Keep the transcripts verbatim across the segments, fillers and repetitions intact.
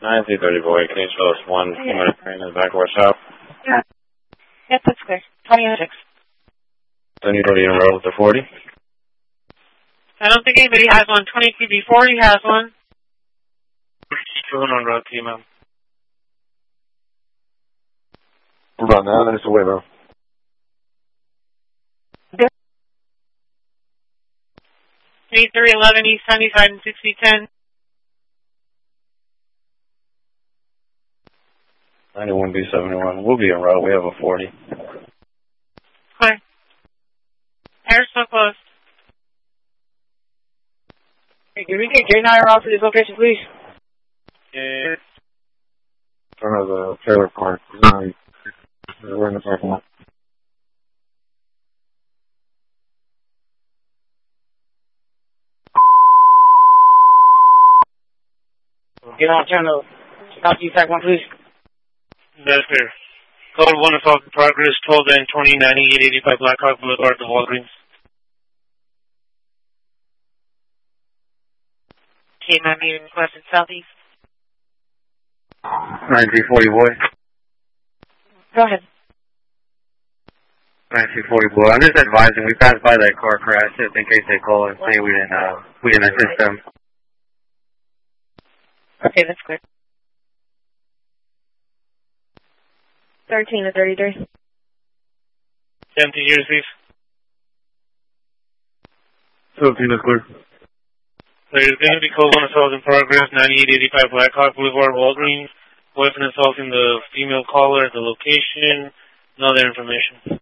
nine three thirty, boy. Can you show us one two minute train in the back of our shop? Yeah. Yep, that's clear. twenty oh six. Then you already enrolled with the forty? I don't think anybody has one. twenty-two B forty has one. Going on road team, ma'am. What about now? That's the way, bro. twenty-three eleven East Sunnyside and sixty ten. ninety-one B seventy-one. We'll be en route. We have a forty. Hi. Air's so close. Hey, can we get J nine around for this location, please? Yeah. In front of the trailer park. We're in the parking lot. Get on channel. Southeast Act one, please. That's clear. Code one assault in progress, twelve and twenty ninety-eight eighty-five Blackhawk Boulevard, the Walgreens. K nine meeting requested Southeast. nine three forty, boy. Go ahead. nine three forty, boy. I'm just advising. We passed by that car crash just in case they call and say we didn't, uh, we didn't assist them. Okay, that's clear. thirteen to thirty-three. Empty here, please. seventeen is clear. There's going to be code one assault in progress, ninety-eight eighty-five Blackhawk Boulevard, Walgreens. Weapon assaulting the female caller, the location, and other information.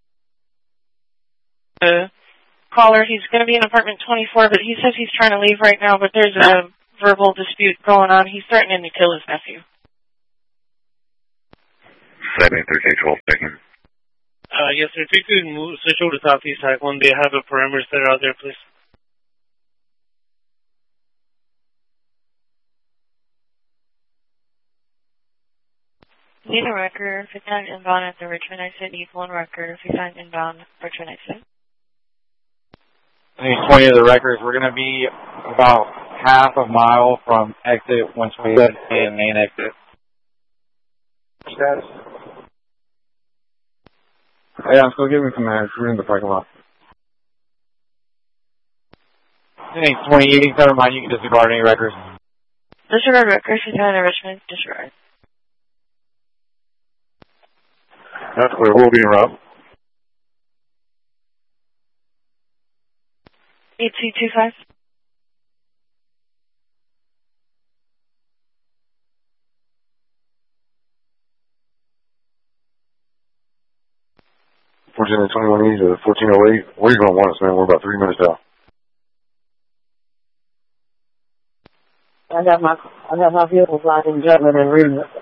The caller, he's going to be in apartment twenty-four, but he says he's trying to leave right now, but there's a verbal dispute going on. He's threatening to kill his nephew. seven thirteen twelve second. Uh, yes, sir. If you could move, switch over to Southeast Act one, they have a perimeter set out there, please. Need a record for ten inbound at the Richmond exit. Need one record for ten inbound Richmond exit. I think it's twenty of the records. We're going to be about half a mile from exit once we get to the main exit. Status? Yeah, I'm still giving some minutes. We're in the parking lot. I think it's twenty eighty. Never mind. You can disregard any records. Disregard records for ten at Richmond. Disregard. That's clear. We'll be en route. eight two two five. fourteen twenty-one East to fourteen oh eight. Where are you going to want us, man? We're about three minutes out. I got my I got my vehicle flying in Jutland and reading it.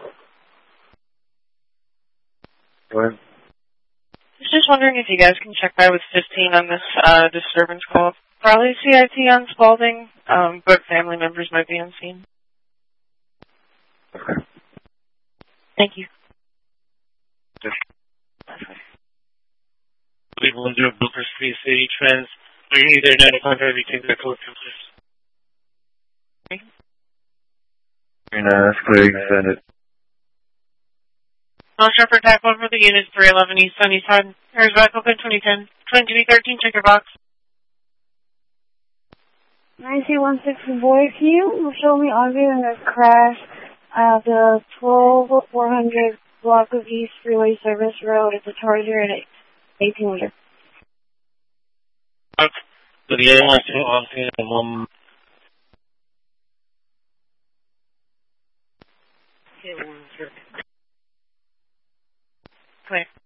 Go ahead. I was just wondering if you guys can check by with fifteen on this uh, disturbance call. Probably C I T on Spalding, um, but family members might be on scene. Okay. Thank you. Yes. Leave one zero Booker Street, City Trends. Are you either nine five five, you take that code two, please. And, uh, that's clear. You can send it. I'll shop for attack one for the unit, three eleven East Sunnyside. Air's back open, twenty ten. twenty thirteen, check your box. nine two one six, boy, can you show me on view in this crash at the twelve four hundred block of East Freeway Service Road at the Charger at eighteen hundred? So the other one's on the one. Clear.